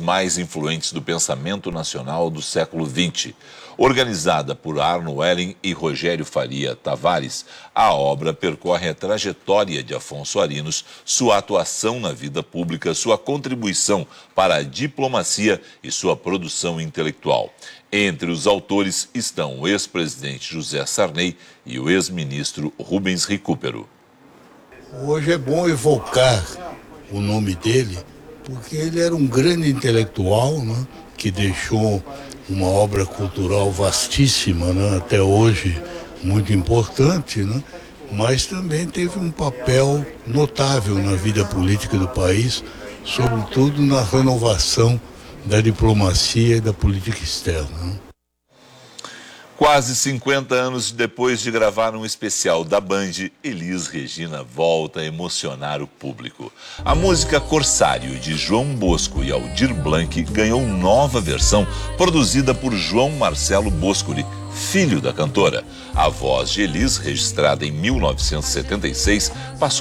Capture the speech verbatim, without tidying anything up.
mais influentes do pensamento nacional do século vinte. Organizada por Arno Wellin e Rogério Faria Tavares, a obra percorre a trajetória de Afonso Arinos, sua atuação na vida pública, sua contribuição para a diplomacia e sua produção intelectual. Entre os autores estão o ex-presidente José Sarney e o ex-ministro Rubens Recupero. Hoje é bom evocar o nome dele, porque ele era um grande intelectual, né, que deixou uma obra cultural vastíssima, né, até hoje muito importante, né, mas também teve um papel notável na vida política do país, sobretudo na renovação da diplomacia e da política externa, né. Quase cinquenta anos depois de gravar um especial da Band, Elis Regina volta a emocionar o público. A música Corsário, de João Bosco e Aldir Blanc, ganhou nova versão produzida por João Marcelo Boscoli, filho da cantora. A voz de Elis, registrada em mil novecentos e setenta e seis, passou